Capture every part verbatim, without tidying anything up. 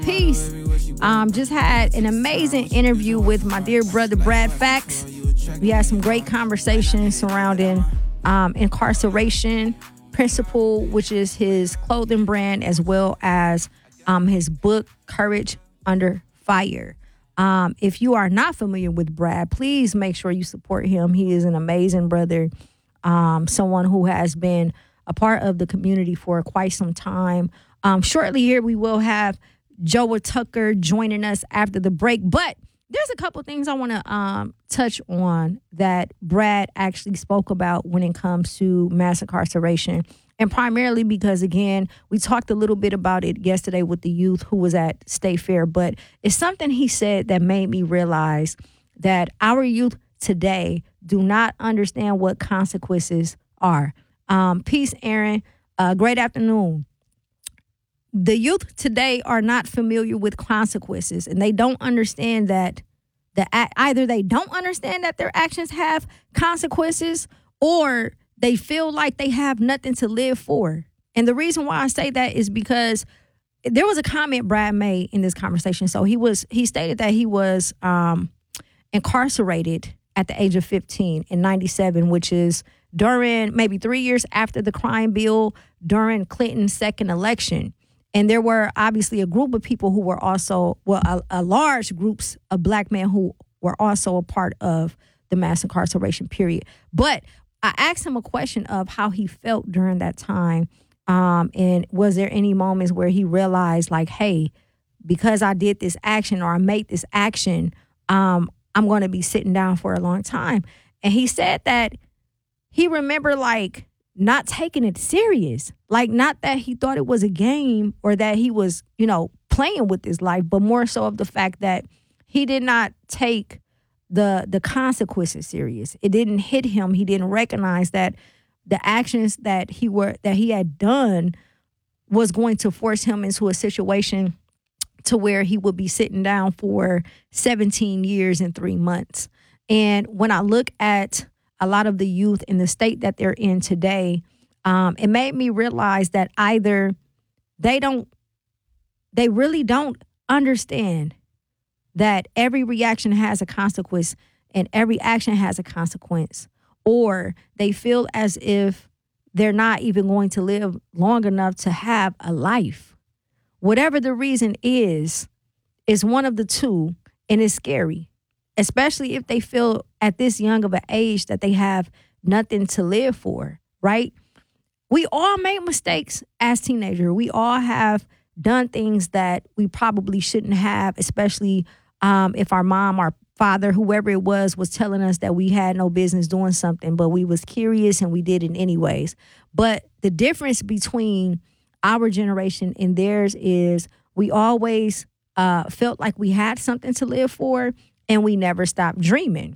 Peace. Um, just had an amazing interview with my dear brother Brad Fax. We had some great conversations surrounding um, incarceration, Principle, which is his clothing brand, as well as um, his book, Courage Under Fire. Um, if you are not familiar with Brad, please make sure you support him. He is an amazing brother, um, someone who has been a part of the community for quite some time. Um, shortly here, we will have Joa Tucker joining us after the break. But there's a couple things I want to um, touch on that Brad actually spoke about when it comes to mass incarceration. And primarily because, again, we talked a little bit about it yesterday with the youth who was at State Fair. But it's something he said that made me realize that our youth today do not understand what consequences are. Um, peace, Aaron. Uh, great afternoon. The youth today are not familiar with consequences, and they don't understand that the either they don't understand that their actions have consequences, or they feel like they have nothing to live for. And the reason why I say that is because there was a comment Brad made in this conversation. So he was he stated that he was um, incarcerated at the age of fifteen in ninety-seven, which is during maybe three years after the crime bill, during Clinton's second election. And there were obviously a group of people who were also, well, a, a large groups of black men who were also a part of the mass incarceration period. But I asked him a question of how he felt during that time. Um, and was there any moments where he realized like, hey, because I did this action or I made this action, um, I'm going to be sitting down for a long time. And he said that he remembered like, not taking it serious, like not that he thought it was a game or that he was, you know, playing with his life, but more so of the fact that he did not take the the consequences serious. It didn't hit him. He didn't recognize that the actions that he were that he had done was going to force him into a situation to where he would be sitting down for seventeen years and three months. And when I look at a lot of the youth in the state that they're in today, um, it made me realize that either they don't, they really don't understand that every reaction has a consequence and every action has a consequence, or they feel as if they're not even going to live long enough to have a life. Whatever the reason is, is one of the two, and it's scary. Especially if they feel at this young of an age that they have nothing to live for, right? We all make mistakes as teenagers. We all have done things that we probably shouldn't have, especially um, if our mom, our father, whoever it was, was telling us that we had no business doing something, but we was curious and we did it anyways. But the difference between our generation and theirs is we always uh, felt like we had something to live for, and we never stopped dreaming.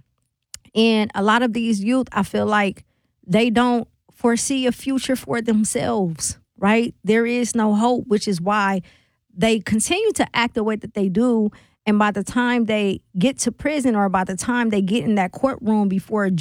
And a lot of these youth, I feel like they don't foresee a future for themselves, right? There is no hope, which is why they continue to act the way that they do. And by the time they get to prison or by the time they get in that courtroom before a